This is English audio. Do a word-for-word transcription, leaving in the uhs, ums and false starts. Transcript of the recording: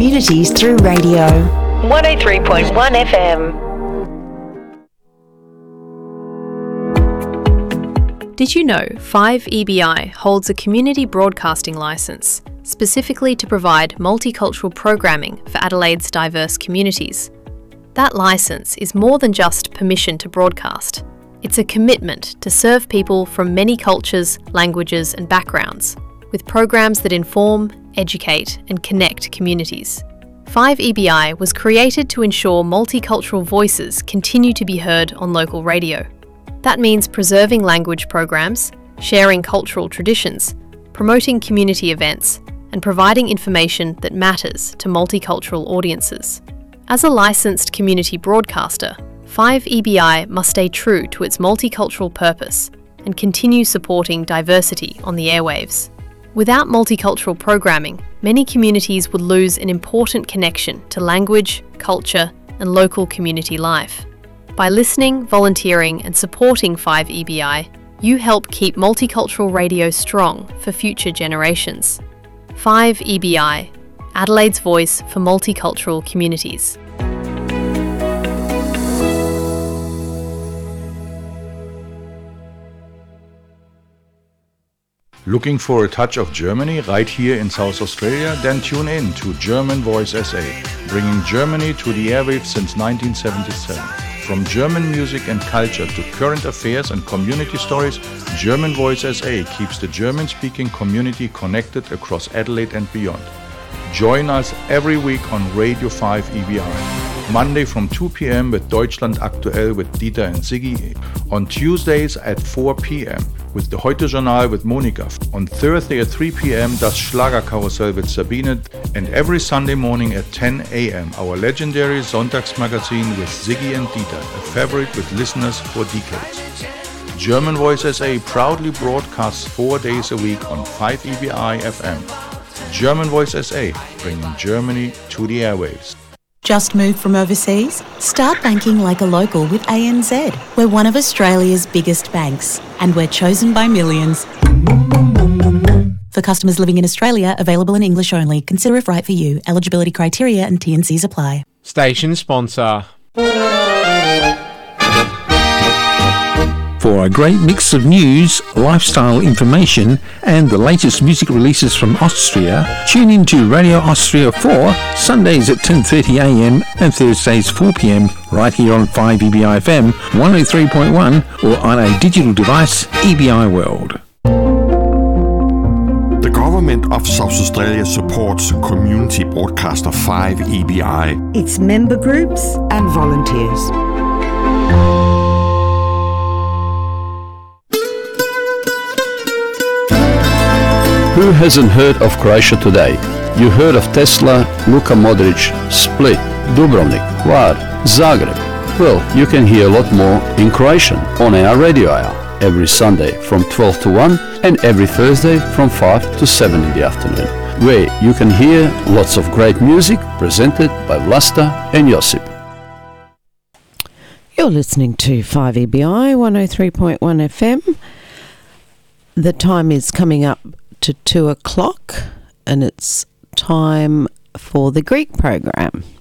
communities through radio. one oh three point one F M. Did you know five E B I holds a community broadcasting licence specifically to provide multicultural programming for Adelaide's diverse communities? That licence is more than just permission to broadcast. It's a commitment to serve people from many cultures, languages and backgrounds, with programs that inform, educate and connect communities. five E B I was created to ensure multicultural voices continue to be heard on local radio. That means preserving language programs, sharing cultural traditions, promoting community events, and providing information that matters to multicultural audiences. As a licensed community broadcaster, five E B I must stay true to its multicultural purpose and continue supporting diversity on the airwaves. Without multicultural programming, many communities would lose an important connection to language, culture, and local community life. By listening, volunteering, and supporting five E B I, you help keep multicultural radio strong for future generations. five E B I, Adelaide's voice for multicultural communities. Looking for a touch of Germany right here in South Australia? Then tune in to German Voice S A, bringing Germany to the airwaves since nineteen seventy-seven. From German music and culture to current affairs and community stories, German Voice S A keeps the German-speaking community connected across Adelaide and beyond. Join us every week on Radio five E B I. Monday from two p.m. with Deutschland Aktuell with Dieter and Siggi. On Tuesdays at four p.m. with the Heute Journal with Monika. On Thursday at three p.m. Das Schlagerkarussell with Sabine. And every Sunday morning at ten a.m. our legendary Sonntagsmagazin with Siggi and Dieter, a favorite with listeners for decades. German Voice S A proudly broadcasts four days a week on five E B I F M. German Voice S A, bringing Germany to the airwaves. Just moved from overseas? Start banking like a local with A N Z. We're one of Australia's biggest banks, and we're chosen by millions. For customers living in Australia, available in English only. Consider if right for you. Eligibility criteria and T and Cs apply. Station sponsor. For a great mix of news, lifestyle information and the latest music releases from Austria, tune in to Radio Austria four, Sundays at ten thirty a.m. and Thursdays four p.m. right here on five E B I F M one oh three point one or on a digital device, E B I World. The Government of South Australia supports community broadcaster five E B I, its member groups and volunteers. Who hasn't heard of Croatia today? You heard of Tesla, Luka Modric, Split, Dubrovnik, Hvar, Zagreb. Well, you can hear a lot more in Croatian on our radio hour every Sunday from twelve to one and every Thursday from five to seven in the afternoon, where you can hear lots of great music presented by Vlasta and Josip. You're listening to five E B I one oh three point one F M. The time is coming up to two o'clock and it's time for the Greek program.